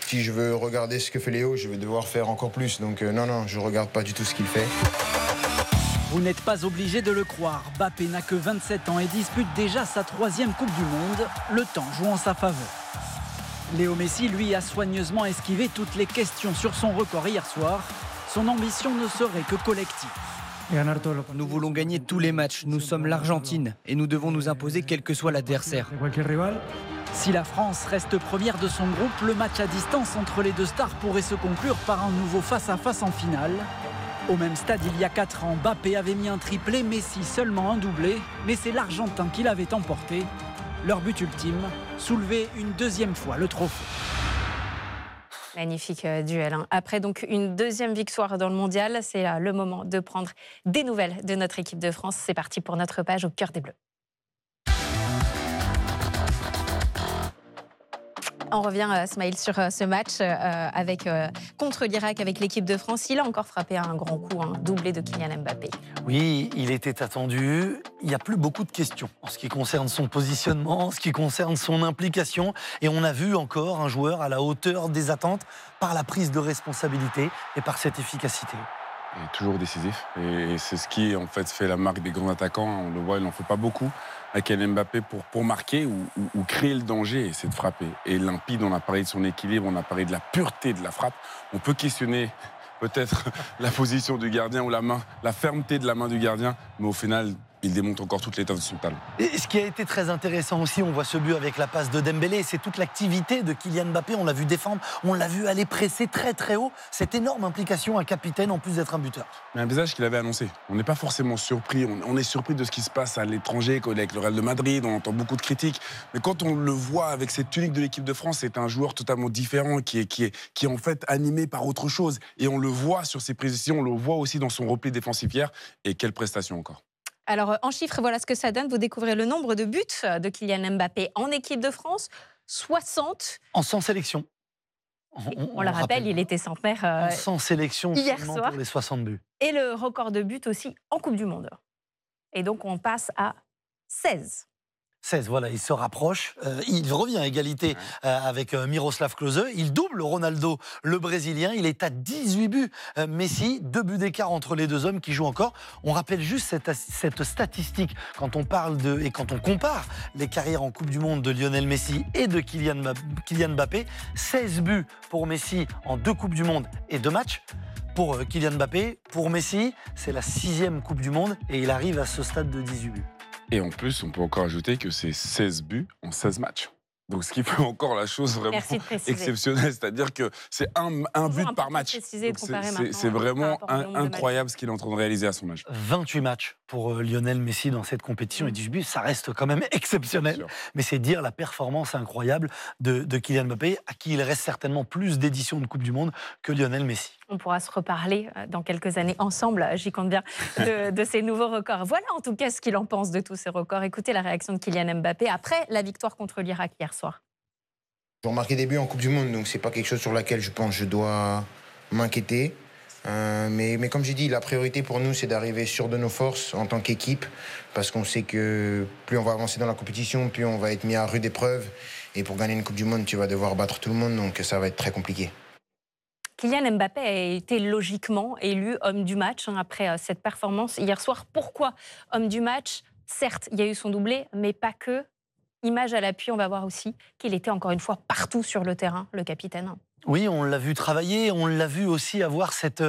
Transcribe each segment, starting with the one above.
Si je veux regarder ce que fait Léo, je vais devoir faire encore plus. Donc non, je regarde pas du tout ce qu'il fait. Vous n'êtes pas obligé de le croire. Mbappé n'a que 27 ans et dispute déjà sa 3e Coupe du Monde, le temps joue en sa faveur. Léo Messi, lui, a soigneusement esquivé toutes les questions sur son record hier soir. Son ambition ne serait que collective. Nous voulons gagner tous les matchs. Nous sommes l'Argentine et nous devons nous imposer quel que soit l'adversaire. Si la France reste première de son groupe, le match à distance entre les deux stars pourrait se conclure par un nouveau face-à-face en finale. Au même stade, il y a 4 ans, Mbappé avait mis un triplé, Messi seulement un doublé, mais c'est l'Argentin qui l'avait emporté. Leur but ultime, soulever une 2e fois le trophée. Magnifique duel. Après donc une 2e victoire dans le mondial, c'est là le moment de prendre des nouvelles de notre équipe de France. C'est parti pour notre page au cœur des Bleus. On revient, Smaïl, sur ce match contre l'Irak avec l'équipe de France. Il a encore frappé un grand coup, un doublé de Kylian Mbappé. Oui, il était attendu. Il n'y a plus beaucoup de questions en ce qui concerne son positionnement, en ce qui concerne son implication. Et on a vu encore un joueur à la hauteur des attentes par la prise de responsabilité et par cette efficacité. Il est toujours décisif. Et c'est ce qui, en fait, fait la marque des grands attaquants. On le voit, il n'en faut pas beaucoup à Kylian Mbappé pour marquer ou créer le danger, c'est de frapper. Et limpide, on a parlé de son équilibre, on a parlé de la pureté de la frappe. On peut questionner peut-être la position du gardien ou la fermeté de la main du gardien, mais au final, il démontre encore toute l'étoffe de son talent. Et ce qui a été très intéressant aussi, on voit ce but avec la passe de Dembélé, c'est toute l'activité de Kylian Mbappé. On l'a vu défendre, on l'a vu aller presser très très haut. Cette énorme implication, un capitaine en plus d'être un buteur. Mais un visage qu'il avait annoncé. On n'est pas forcément surpris. On est surpris de ce qui se passe à l'étranger, avec le Real de Madrid. On entend beaucoup de critiques. Mais quand on le voit avec cette tunique de l'équipe de France, c'est un joueur totalement différent qui est en fait animé par autre chose. Et on le voit sur ses précisions, on le voit aussi dans son repli défensif hier. Et quelle prestation encore. Alors, en chiffres, voilà ce que ça donne. Vous découvrez le nombre de buts de Kylian Mbappé en équipe de France. 60. En 100 sélections. On le rappelle, il était centenaire sans sélection hier seulement soir. Pour les 60 buts. Et le record de buts aussi en Coupe du Monde. Et donc, on passe à 16. 16, voilà, il se rapproche. Il revient à égalité avec Miroslav Klose. Il double Ronaldo, le Brésilien. Il est à 18 buts. Messi, 2 buts d'écart entre les deux hommes qui jouent encore. On rappelle juste cette statistique quand on parle et quand on compare les carrières en Coupe du Monde de Lionel Messi et de Kylian Mbappé. 16 buts pour Messi en 2 Coupes du Monde et 2 matchs. Pour Kylian Mbappé, pour Messi, c'est la 6e Coupe du Monde et il arrive à ce stade de 18 buts. Et en plus, on peut encore ajouter que c'est 16 buts en 16 matchs. Donc, ce qui fait encore la chose vraiment exceptionnelle, c'est-à-dire que c'est un but par match. C'est vraiment incroyable ce qu'il est en train de réaliser à son âge. 28 matchs pour Lionel Messi dans cette compétition et 18 buts, ça reste quand même exceptionnel. Mais c'est dire la performance incroyable de Kylian Mbappé, à qui il reste certainement plus d'éditions de Coupe du Monde que Lionel Messi. On pourra se reparler dans quelques années ensemble, j'y compte bien, de ces nouveaux records. Voilà en tout cas ce qu'il en pense de tous ces records. Écoutez la réaction de Kylian Mbappé après la victoire contre l'Irak hier soir. J'ai remarqué des buts en Coupe du Monde, donc c'est pas quelque chose sur laquelle je pense que je dois m'inquiéter. Mais comme j'ai dit, la priorité pour nous, c'est d'arriver sûr de nos forces en tant qu'équipe, parce qu'on sait que plus on va avancer dans la compétition, plus on va être mis à rude épreuve. Et pour gagner une Coupe du Monde, tu vas devoir battre tout le monde, donc ça va être très compliqué. Kylian Mbappé a été logiquement élu homme du match après cette performance hier soir. Pourquoi homme du match? Certes, il y a eu son doublé, mais pas que. Image à l'appui, on va voir aussi qu'il était encore une fois partout sur le terrain, le capitaine. Oui, on l'a vu travailler, on l'a vu aussi avoir cette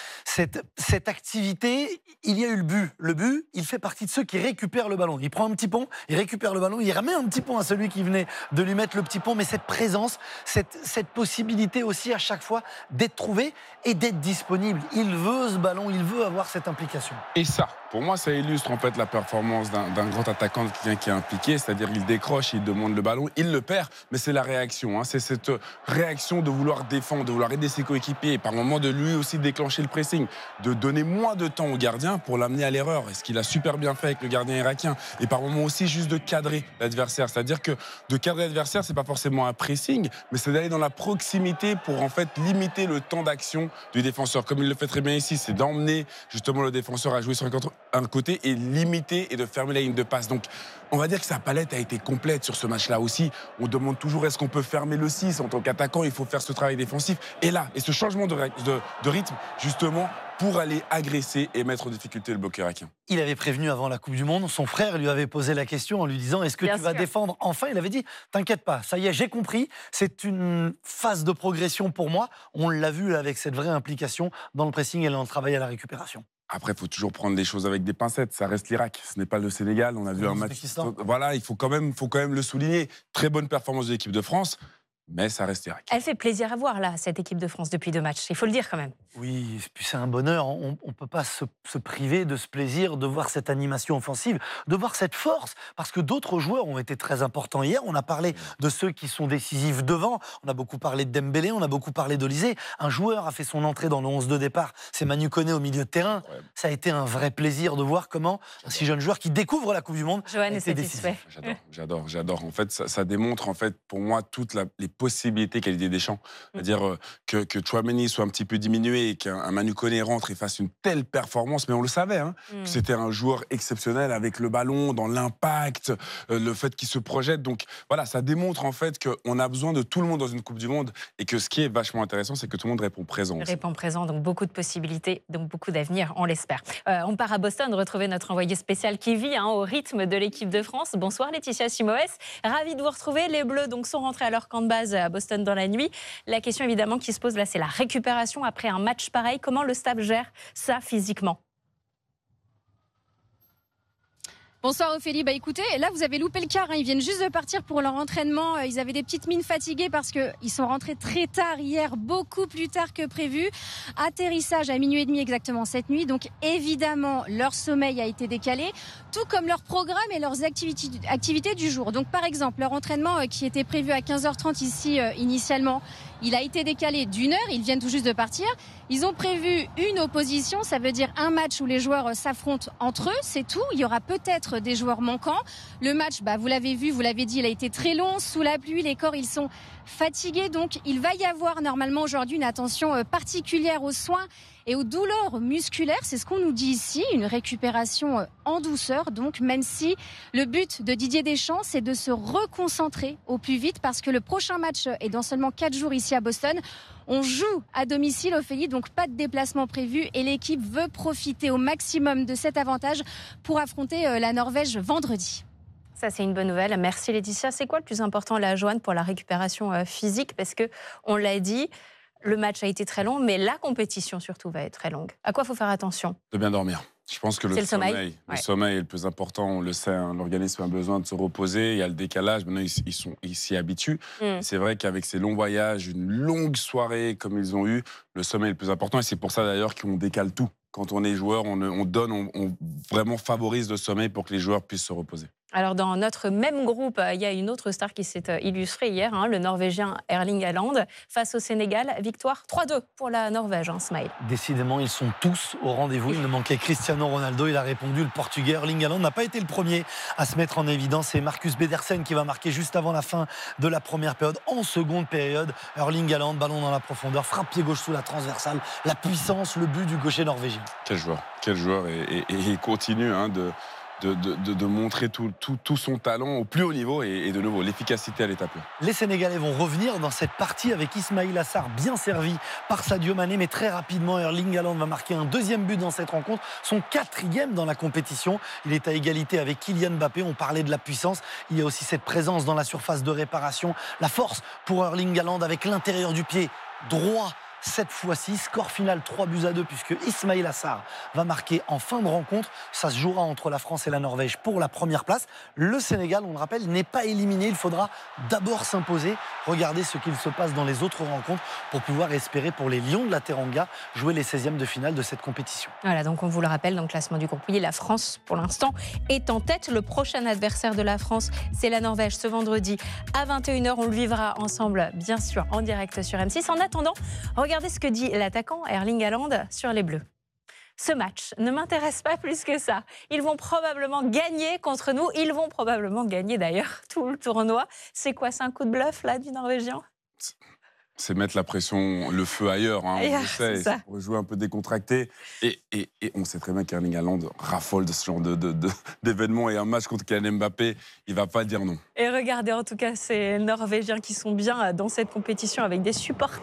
activité. Il y a eu le but. Le but, il fait partie de ceux qui récupèrent le ballon. Il prend un petit pont, il récupère le ballon, il remet un petit pont à celui qui venait de lui mettre le petit pont. Mais cette présence, cette possibilité aussi à chaque fois d'être trouvé et d'être disponible. Il veut ce ballon, il veut avoir cette implication. Et ça, pour moi, ça illustre en fait la performance d'un grand attaquant qui est impliqué. C'est-à-dire il décroche, il demande le ballon, il le perd, mais c'est la réaction. C'est cette réaction de vouloir défendre, de vouloir aider ses coéquipiers et par moment de lui aussi déclencher le pressing, de donner moins de temps au gardien pour l'amener à l'erreur. Et ce qu'il a super bien fait avec le gardien irakien. Et par moment aussi juste de cadrer l'adversaire. C'est-à-dire que de cadrer l'adversaire, c'est pas forcément un pressing, mais c'est d'aller dans la proximité pour en fait limiter le temps d'action du défenseur. Comme il le fait très bien ici, c'est d'emmener justement le défenseur à jouer sur un côté et limiter et de fermer la ligne de passe. Donc on va dire que sa palette a été complète sur ce match-là aussi. On demande toujours est-ce qu'on peut fermer le 6 en tant qu'attaquant, il faut faire ce travail défensif. Et là, ce changement de rythme, justement, pour aller agresser et mettre en difficulté le bloc irakien. Il avait prévenu avant la Coupe du Monde, son frère lui avait posé la question en lui disant est-ce que tu vas défendre enfin? Il avait dit t'inquiète pas, ça y est, j'ai compris, c'est une phase de progression pour moi. On l'a vu avec cette vraie implication dans le pressing et dans le travail à la récupération. Après, il faut toujours prendre les choses avec des pincettes. Ça reste l'Irak, ce n'est pas le Sénégal. On a vu un match. Voilà, il faut quand même le souligner. Très bonne performance de l'équipe de France. Mais ça reste l'Irak. Elle fait plaisir à voir, là, cette équipe de France depuis 2 matchs. Il faut le dire quand même. Oui, puis c'est un bonheur. On ne peut pas se priver de ce plaisir de voir cette animation offensive, de voir cette force. Parce que d'autres joueurs ont été très importants hier. On a parlé de ceux qui sont décisifs devant. On a beaucoup parlé de Dembélé, on a beaucoup parlé d'Olysée. Un joueur a fait son entrée dans le 11 de départ. C'est Manu Koné au milieu de terrain. Ouais. Ça a été un vrai plaisir de voir comment un si jeune joueur qui découvre la Coupe du Monde était décisif. J'adore. En fait, ça démontre, en fait, pour moi, toutes les possibilités qu'a Didier Deschamps. C'est-à-dire que Tchouaméni soit un petit peu diminué et qu'un Manu Koné rentre et fasse une telle performance, mais on le savait, que c'était un joueur exceptionnel avec le ballon, dans l'impact, le fait qu'il se projette. Donc voilà, ça démontre en fait qu'on a besoin de tout le monde dans une Coupe du Monde et que ce qui est vachement intéressant, c'est que tout le monde répond présent. Répond présent, donc beaucoup de possibilités, donc beaucoup d'avenir, on l'espère. On part à Boston, retrouver notre envoyé spécial qui vit au rythme de l'équipe de France. Bonsoir Laetitia Simoes, ravie de vous retrouver. Les Bleus donc sont rentrés à leur camp de base à Boston dans la nuit. La question évidemment qui se pose là, c'est la récupération après un match pareil. Comment le staff gère ça physiquement? Bonsoir Ophélie, écoutez, là vous avez loupé le quart, ils viennent juste de partir pour leur entraînement, ils avaient des petites mines fatiguées parce qu'ils sont rentrés très tard hier, beaucoup plus tard que prévu. Atterrissage à 00h30 exactement cette nuit, donc évidemment leur sommeil a été décalé, tout comme leur programme et leurs activités du jour. Donc par exemple, leur entraînement qui était prévu à 15h30 ici initialement, il a été décalé d'1 heure, ils viennent tout juste de partir. Ils ont prévu une opposition, ça veut dire un match où les joueurs s'affrontent entre eux, c'est tout. Il y aura peut-être des joueurs manquants. Le match, vous l'avez vu, vous l'avez dit, il a été très long, sous la pluie, les corps ils sont fatigués. Donc il va y avoir normalement aujourd'hui une attention particulière aux soins et aux douleurs musculaires. C'est ce qu'on nous dit ici, une récupération en douceur. Donc même si le but de Didier Deschamps, c'est de se reconcentrer au plus vite parce que le prochain match est dans seulement 4 jours ici à Boston. On joue à domicile, Ophélie, donc pas de déplacement prévu et l'équipe veut profiter au maximum de cet avantage pour affronter la Norvège vendredi. Ça, c'est une bonne nouvelle. Merci Laetitia. C'est quoi le plus important, là, Joanne, pour la récupération physique? Parce qu'on l'a dit, le match a été très long, mais la compétition surtout va être très longue. À quoi il faut faire attention? De bien dormir. Je pense que le sommeil est le plus important, on le sait, l'organisme a besoin de se reposer, il y a le décalage, maintenant ils s'y habituent. C'est vrai qu'avec ces longs voyages, une longue soirée comme ils ont eu, le sommeil est le plus important et c'est pour ça d'ailleurs qu'on décale tout. Quand on est joueur, on vraiment favorise le sommeil pour que les joueurs puissent se reposer. Alors dans notre même groupe, il y a une autre star qui s'est illustrée hier, le Norvégien Erling Haaland face au Sénégal. Victoire 3-2 pour la Norvège, Smile. Décidément, ils sont tous au rendez-vous. Il ne manquait Cristiano Ronaldo. Il a répondu, le Portugais Erling Haaland n'a pas été le premier à se mettre en évidence. C'est Marcus Pedersen qui va marquer juste avant la fin de la première période. En seconde période, Erling Haaland, ballon dans la profondeur, frappe pied gauche sous la transversale. La puissance, le but du gaucher norvégien. Quel joueur et il continue de montrer tout son talent au plus haut niveau et de nouveau l'efficacité à l'étape. Les Sénégalais vont revenir dans cette partie avec Ismaïla Sarr bien servi par Sadio Mané, mais très rapidement Erling Haaland va marquer un deuxième but dans cette rencontre, son 4e dans la compétition. Il est à égalité avec Kylian Mbappé. On parlait de la puissance, il y a aussi cette présence dans la surface de réparation, la force pour Erling Haaland avec l'intérieur du pied droit. Cette fois-ci, score final 3-2 puisque Ismaïla Sarr va marquer en fin de rencontre. Ça se jouera entre la France et la Norvège pour la première place. Le Sénégal, on le rappelle, n'est pas éliminé. Il faudra d'abord s'imposer. Regardez ce qu'il se passe dans les autres rencontres pour pouvoir espérer pour les Lions de la Teranga jouer les 16e de finale de cette compétition. Voilà, donc on vous le rappelle, dans le classement du groupe, oui, la France, pour l'instant, est en tête. Le prochain adversaire de la France, c'est la Norvège ce vendredi à 21h. On le vivra ensemble, bien sûr, en direct sur M6. En attendant, regardez ce que dit l'attaquant Erling Haaland sur les Bleus. Ce match ne m'intéresse pas plus que ça. Ils vont probablement gagner contre nous. Ils vont probablement gagner d'ailleurs tout le tournoi. C'est quoi, c'est un coup de bluff là du Norvégien? C'est mettre la pression, le feu ailleurs, hein, on le sait, c'est pour jouer un peu décontracté. Et on sait très bien qu'Erling Haaland raffole de ce genre d'événements. Et un match contre Kylian Mbappé, il ne va pas dire non. Et regardez, en tout cas, ces Norvégiens qui sont bien dans cette compétition avec des supporters